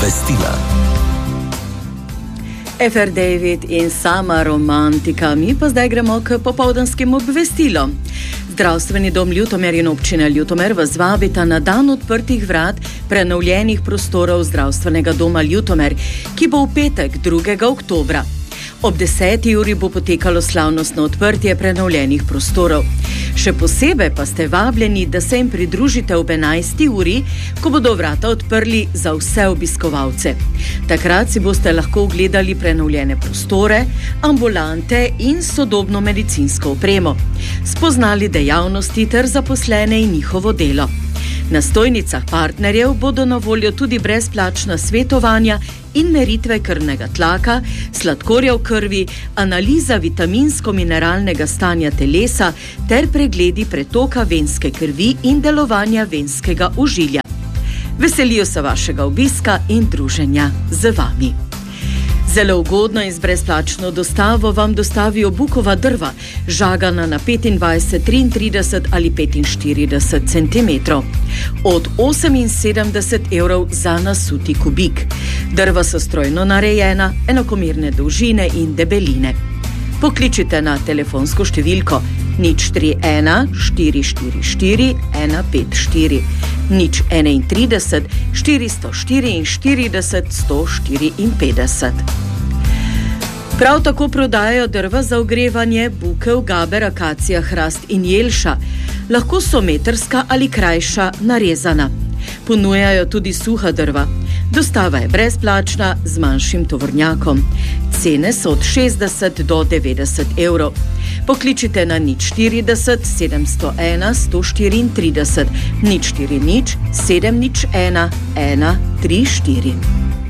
obvestila. FR David in sama romantika. Mi pa zdaj gremo k popoldanskim obvestilom. Zdravstveni dom Ljutomer in občina Ljutomer vas vabita na dan odprtih vrat prenovljenih prostorov Zdravstvenega doma Ljutomer, ki bo v petek 2. oktobra. Ob 10. uri bo potekalo slavnostno odprtje prenovljenih prostorov. Še posebej pa ste vabljeni, da se jim pridružite ob 11. uri, ko bodo vrata odprli za vse obiskovalce. Takrat si boste lahko ogledali prenovljene prostore, ambulante in sodobno medicinsko opremo, spoznali dejavnosti ter zaposlene in njihovo delo. Na stojnicah partnerjev bodo na voljo tudi brezplačna svetovanja in meritve krvnega tlaka, sladkorja v krvi, analiza vitaminsko-mineralnega stanja telesa ter pregledi pretoka venske krvi in delovanja venskega ožilja. Veselijo se vašega obiska in druženja z vami. Zelo ugodno in z brezplačno dostavo vam dostavijo bukova drva, žagana na 25, 33 ali 45 cm. Od 78 € za nasuti kubik. Drva so strojno narejena, enakomerne dolžine in debeline. Pokličite na telefonsko številko 031 444 154 031 444 154. Prav tako prodajajo drva za ogrevanje, bukev, gaber, akacija, hrast in jelša. Lahko so metrska ali krajša narezana. Ponujajo tudi suha drva. Dostava je brezplačna z manjšim tovornjakom. Cene so od 60 do 90 €. Pokličite na 040 701 134 040 701 134.